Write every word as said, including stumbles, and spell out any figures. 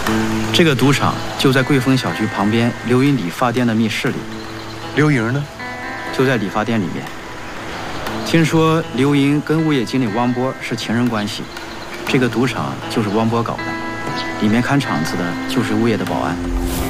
这个赌场就在桂丰小区旁边刘云理发店的密室里。 刘莹呢？ 就在理发店里面。听说刘莹跟物业经理汪波是情人关系，这个赌场就是汪波搞的，里面看场子的就是物业的保安。